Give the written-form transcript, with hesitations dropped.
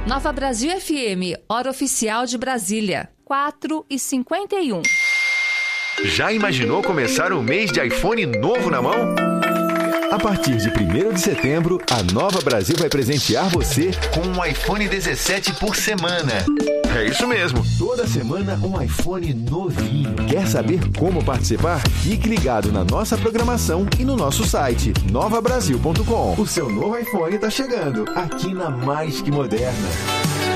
Nova Brasil FM, hora oficial de Brasília, 4h51. Já imaginou começar um mês de iPhone novo na mão? A partir de 1º de setembro, a Nova Brasil vai presentear você com um iPhone 17 por semana. É isso mesmo. Toda semana um iPhone novinho. Quer saber como participar? Fique ligado na nossa programação e no nosso site novabrasil.com. O seu novo iPhone está chegando aqui na Mais Que Moderna.